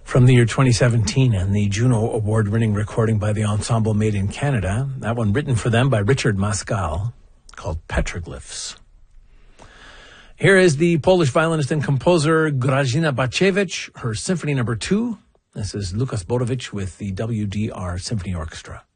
from the year 2017 and the Juno Award-winning recording by the ensemble Made in Canada. That one written for them by Richard Mascal, called Petroglyphs. Here is the Polish violinist and composer Grażyna Baciewicz, her Symphony No. 2. This is Lukas Bodowicz with the WDR Symphony Orchestra.